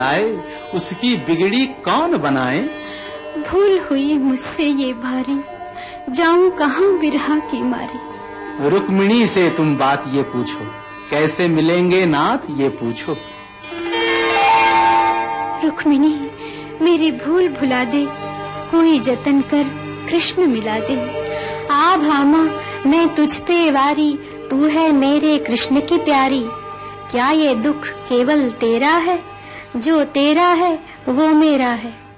आए उसकी बिगड़ी कौन बनाए। भूल हुई मुझसे ये भारी, जाऊं कहाँ बिरहा की मारी। रुक्मिणी से तुम बात ये पूछो, कैसे मिलेंगे नाथ ये पूछो। रुक्मिणी मेरी भूल भुला दे, कोई जतन कर कृष्ण मिला दे। आ भामा मैं तुझ पे वारी, तू है मेरे कृष्ण की प्यारी। क्या ये दुख केवल तेरा है, जो तेरा है वो मेरा है।